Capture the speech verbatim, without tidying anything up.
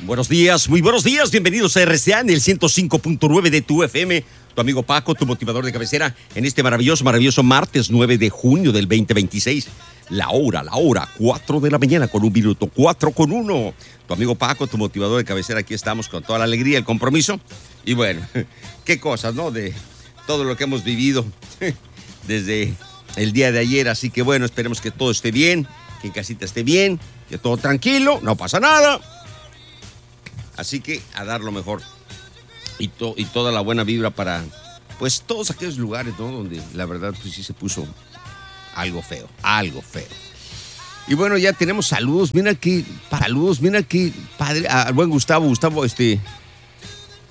Buenos días, muy buenos días, bienvenidos a R C A en el ciento cinco punto nueve de tu F M, tu amigo Paco, tu motivador de cabecera, en este maravilloso, maravilloso martes nueve de junio del veinte veintiséis. La hora, la hora, cuatro de la mañana con un minuto, cuatro con uno. Tu amigo Paco, tu motivador de cabecera, aquí estamos con toda la alegría, el compromiso. Y bueno, qué cosas, ¿no? De todo lo que hemos vivido desde el día de ayer. Así que bueno, esperemos que todo esté bien, que en casita esté bien, que todo tranquilo, no pasa nada. Así que a dar lo mejor y, to, y toda la buena vibra para, pues, todos aquellos lugares, ¿no? Donde la verdad, pues sí se puso algo feo, algo feo. Y bueno, ya tenemos saludos. Mira aquí, saludos, mira aquí, padre, al buen Gustavo, Gustavo, este,